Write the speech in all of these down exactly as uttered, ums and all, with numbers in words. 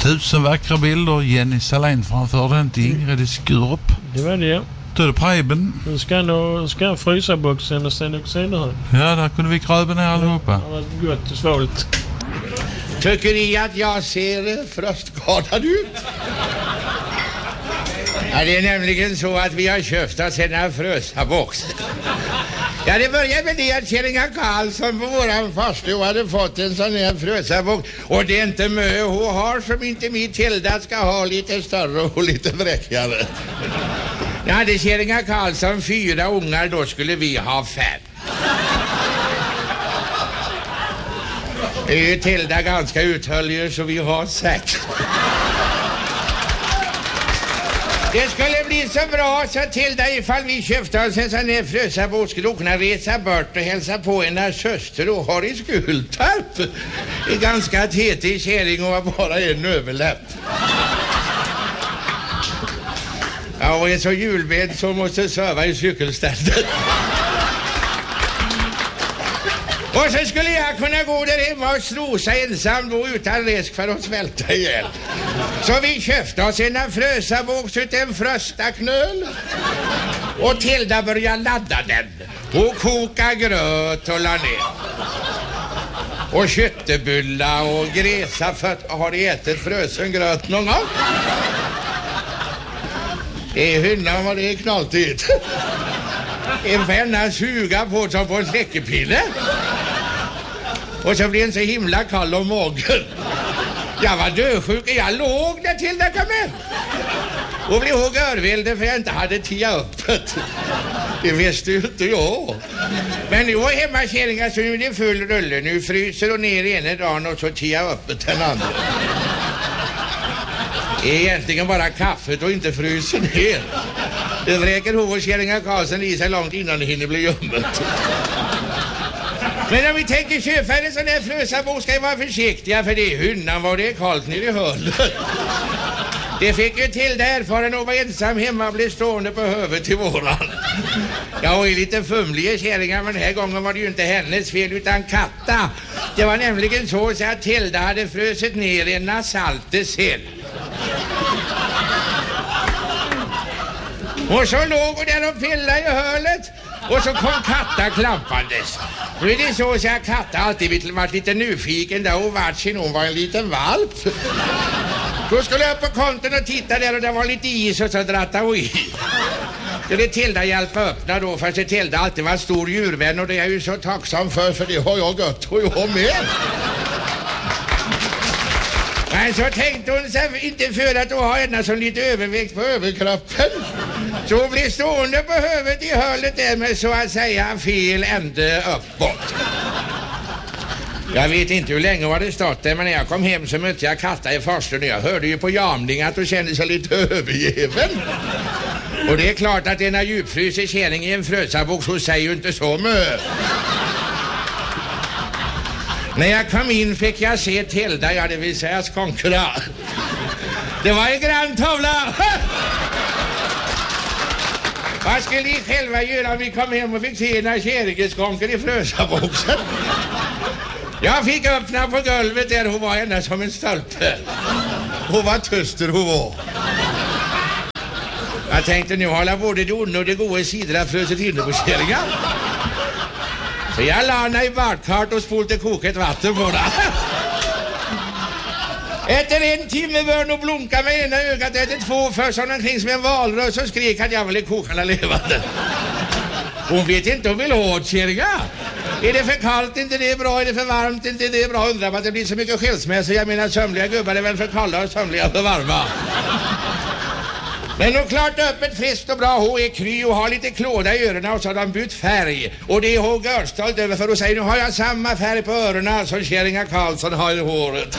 Tusen vackra bilder. Jenny Salén framförde den till Ingrid i Skurup. Det var det. Då är det Preben. Nu ska nog ska frysa boxen och sen också senare. Ja, där kunde vi kröba ner allihopa. Det var gott och svårt. Tycker ni att jag ser frostskadad ut? Ja, det är nämligen så att vi har köpt oss en frösabox. Ja, det började med det att Kjell-Inga Karlsson på våran farstu hade fått en sån här frösabox. Och det är inte mö hon har som inte mitt Hilda ska ha, lite större och lite bräckigare. När hade Kjell-Inga Karlsson fyra ungar, då skulle vi ha fem. Det är ju Tilda ganska uthållig så vi har sex. Det skulle bli så bra så Tilda ifall vi köpte oss en sån här frösabox skulle kunna resa bort och hälsa på en syster och har i Skultarp. Det är ganska tetig kärring och har bara en överläpp. Ja, och en så julbed som måste söva i cykelstället. Och så skulle jag kunna gå där hemma och strosa ensam då utan risk för att svälta ihjäl. Så vi köpte oss en frösabox ut en fröstaknöl. Och Tilda började ladda den. Och koka gröt och la ner. Och köttebulla och gräsa för har ni ätit frösen gröt någon gång? I hynnan var det knalltigt. En fänna suga på som på en släckepinne. Och så blev den så himla kall om magen. Jag var dödsjuk och jag låg där till det kom hem. Och blev ihåg örvilde för jag inte hade tia öppet. Det visste ju inte jag. Men nu var hemma Kjell-Inga så nu är det full rulle. Nu fryser och ner ena dagen och så tia öppet den andra. Det är egentligen bara kaffet och inte fryser ner. Det vräker hov och Kjell-Inga Karlsson i sig långt innan det hinner bli ljummet. Men om vi tänker köpa en sån här frösabox ska vi vara försiktiga för det är hynnan var det är kallt nere i hörnet. Det fick ju till där för att vara ensam hemma och bli stående på huvudet till våran. Jag är lite fumlig Kjell-Inga men den här gången var det ju inte hennes fel utan katta. Det var nämligen så att Tilda hade frösit ner en nasaltesill. Och så låg hon där och pillade i hörlet. Och så kom Katta klampandes. Nu är det så att Katta alltid varit lite nyfiken där och vart sin hon var en liten valp. Då skulle jag upp på konten och titta där och det var lite is och så drattade hon i. Så det Tilda hjälpa öppna då för att Tilda alltid var en stor djurvän och det är jag ju så tacksam för för det har jag gött och jag med. Men så tänkte hon sig inte för att hon har ena som lite övervikt på överkroppen. Så hon blev stående på huvudet i hörlet där med så att säga fel ände uppåt. Jag vet inte hur länge var det stått där men när jag kom hem så mötte jag Katta i första och jag hörde ju på jamning att hon kände sig lite övergiven. Och det är klart att denna djupfrysig kärring i en frösabox hon säger ju inte så mycket. När jag kom in fick jag se Tilda, ja det vill säga skonkra. Det var en grann tavla. Vad skulle ni själva göra om vi kom hem och fick se en kärringeskonker i frösaboxen? Jag fick öppna på golvet där hon var ända som en stolpe. Hon var tyster hon var. Jag tänkte nu hålla både det onda och det goda sidorna fröset inne på kärringar. Så jag la henne i badkart och spolte koket vatten på det. Efter en timme bör nog blunka med ena ögat efter två för sån omkring som en valrös så skrek att jag ville koka henne levande. Hon vet inte om vill ha kärringa. Är det för kallt inte det är bra, är det för varmt inte det är bra. Undrar att det blir så mycket skilsmässor. Jag menar sömliga gubbar är väl för kalla och sömliga för varma. Men nog klart öppet, friskt och bra. Hon är kry och har lite klåda i öronen och så har de bytt färg. Och det är hon görstolt över för att säga nu har jag samma färg på öronen som Kjell-Inga Karlsson har i håret.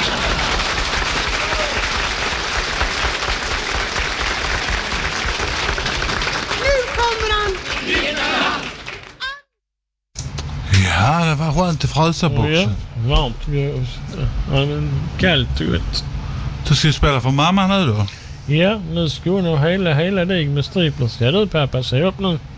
Nu kommer han! Ja, det var skönt i frösaboxen. Ja, varmt. Ja, men kallt och gott. Du ska spela för mamma nu då? Ja, nu ska hon ha hela, hela dig med striplers. Ja du pappa, se upp nu.